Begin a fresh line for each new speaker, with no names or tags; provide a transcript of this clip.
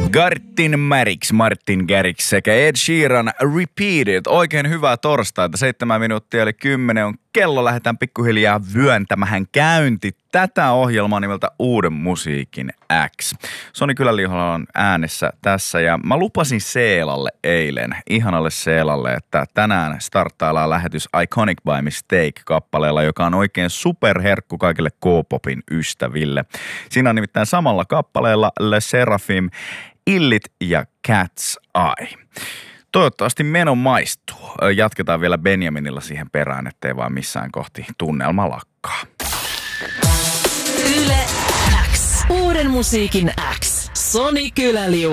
Martin Garrix sekä Ed Sheeran Repeated. Oikein hyvää torstaita. 7 minuuttia eli 10 on kello. Lähdetään pikkuhiljaa vyöntämähän käynti tätä ohjelmaa nimeltä Uuden musiikin X. Soni Kylä-Lihola on äänessä tässä ja mä lupasin Seelalle eilen, ihanalle Seelalle, että tänään starttaillaan lähetys Iconic by Mistake-kappaleella, joka on oikein superherkku kaikille K-popin ystäville. Siinä on nimittäin samalla kappaleella Le Seraphim, Illit ja Cat's Eye. Toivottavasti meno maistuu. Jatketaan vielä Benjaminilla siihen perään, ettei vaan missään kohti tunnelma lakkaa.
Yle X. Uuden musiikin X. Soni Kylä-Lihola.